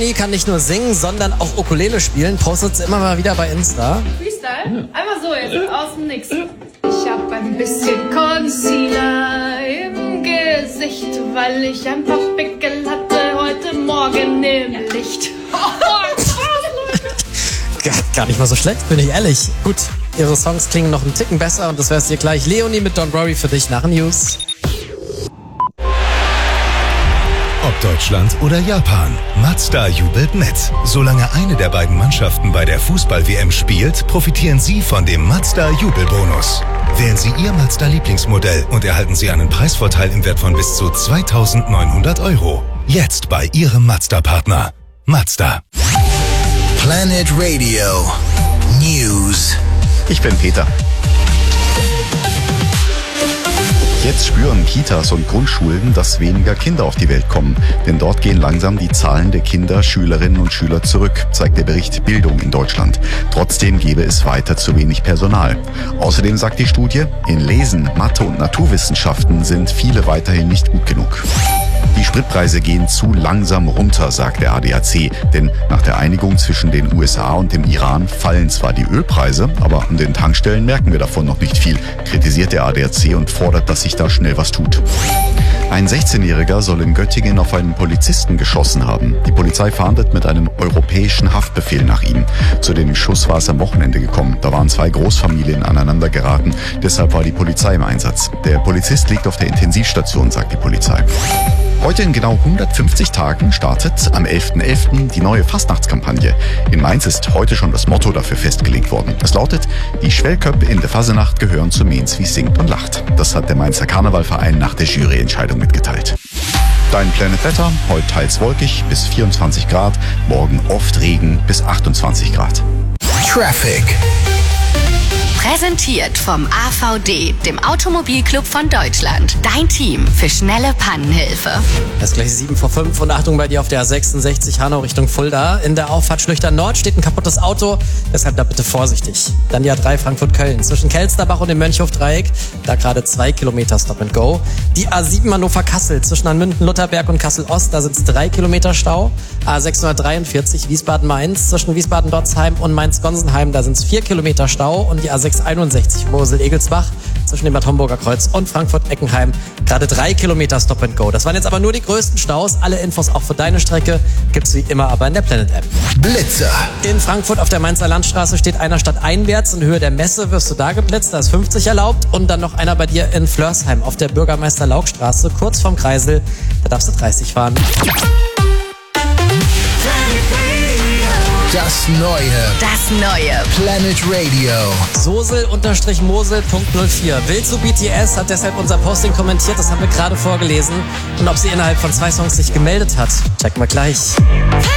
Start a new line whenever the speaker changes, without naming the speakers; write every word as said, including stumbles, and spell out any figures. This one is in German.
Leonie kann nicht nur singen, sondern auch Ukulele spielen. Postet sie immer mal wieder bei Insta.
Freestyle? Einfach so jetzt, aus dem Nix. Ich hab ein bisschen Concealer im Gesicht, weil ich einfach Pickel hatte heute Morgen im Licht.
Gar nicht mal so schlecht, bin ich ehrlich. Gut, ihre Songs klingen noch einen Ticken besser und das wär's dir gleich. Leonie mit Don't Worry für dich nach News.
Ob Deutschland oder Japan, Mazda jubelt mit. Solange eine der beiden Mannschaften bei der Fußball-W M spielt, profitieren Sie von dem Mazda-Jubelbonus. Wählen Sie Ihr Mazda-Lieblingsmodell und erhalten Sie einen Preisvorteil im Wert von bis zu zweitausendneunhundert Euro. Jetzt bei Ihrem Mazda-Partner. Mazda.
Planet Radio News.
Ich bin Peter. Jetzt spüren Kitas und Grundschulen, dass weniger Kinder auf die Welt kommen. Denn dort gehen langsam die Zahlen der Kinder, Schülerinnen und Schüler zurück, zeigt der Bericht Bildung in Deutschland. Trotzdem gebe es weiter zu wenig Personal. Außerdem sagt die Studie, in Lesen, Mathe und Naturwissenschaften sind viele weiterhin nicht gut genug. Die Spritpreise gehen zu langsam runter, sagt der A D A C. Denn nach der Einigung zwischen den U S A und dem Iran fallen zwar die Ölpreise, aber an den Tankstellen merken wir davon noch nicht viel, kritisiert der A D A C und fordert, dass sich da schnell was tut. Ein sechzehnjähriger soll in Göttingen auf einen Polizisten geschossen haben. Die Polizei fahndet mit einem europäischen Haftbefehl nach ihm. Zu dem Schuss war es am Wochenende gekommen. Da waren zwei Großfamilien aneinander geraten. Deshalb war die Polizei im Einsatz. Der Polizist liegt auf der Intensivstation, sagt die Polizei. Heute in genau hundertfünfzig Tagen startet am elften elften die neue Fastnachtskampagne. In Mainz ist heute schon das Motto dafür festgelegt worden. Es lautet, die Schwellköppe in der Fasenacht gehören zu Mainz wie singt und lacht. Das hat der Mainzer Karnevalverein nach der Juryentscheidung mitgeteilt. Dein Planet Wetter, heute teils wolkig bis vierundzwanzig Grad, morgen oft Regen bis achtundzwanzig Grad.
Traffic.
Präsentiert vom A V D, dem Automobilclub von Deutschland. Dein Team für schnelle Pannenhilfe.
Es ist gleich sieben vor fünf und Achtung bei dir auf der A sechsundsechzig Hanau Richtung Fulda. In der Auffahrt Schlüchtern Nord steht ein kaputtes Auto, deshalb da bitte vorsichtig. Dann die A drei Frankfurt-Köln zwischen Kelsterbach und dem Mönchhof-Dreieck, da gerade zwei Kilometer Stop and Go. Die A sieben Hannover-Kassel zwischen Anmünden-Lutherberg und Kassel-Ost, da sind es drei Kilometer Stau. A sechshundertdreiundvierzig Wiesbaden-Mainz zwischen Wiesbaden-Dotzheim und Mainz-Gonsenheim, da sind es vier Kilometer Stau. Und die A sechshunderteinundsechzig Mosel-Egelsbach zwischen dem Bad Homburger Kreuz und Frankfurt-Eckenheim, gerade drei Kilometer Stop and Go. Das waren jetzt aber nur die größten Staus. Alle Infos auch für deine Strecke gibt's wie immer aber in der Planet-App.
Blitzer.
In Frankfurt auf der Mainzer Landstraße steht einer stadteinwärts. In Höhe der Messe wirst du da geblitzt, da ist fünfzig erlaubt. Und dann noch einer bei dir in Flörsheim auf der Bürgermeister-Laug-Straße, kurz vorm Kreisel. Da darfst du dreißig fahren.
Das Neue.
Das Neue.
Planet Radio.
Sosel-Mosel Punkt null vier. Will zu B T S, hat deshalb unser Posting kommentiert, das haben wir gerade vorgelesen. Und ob sie innerhalb von zwei Songs sich gemeldet hat, checken wir gleich.